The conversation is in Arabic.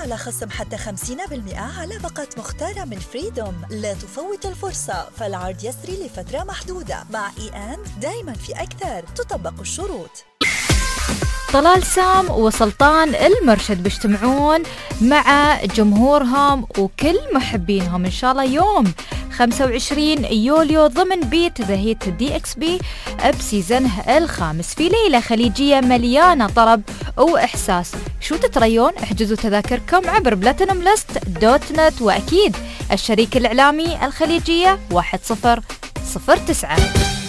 على خصم حتى 50% على باقة مختارة من فريدوم. لا تفوت الفرصة، فالعرض يسري لفترة محدودة. مع دايما في أكثر، تطبق الشروط. طلال سام وسلطان المرشد بيجتمعون مع جمهورهم وكل محبينهم إن شاء الله يوم 25 يوليو ضمن بيت ذا هيت دي اكس بي بسيزنه الخامس في ليلة خليجية مليانة طرب وإحساس. شو تتريون؟ احجزوا تذاكركم عبر platinumlist.net، وأكيد الشريك الإعلامي الخليجية 1009.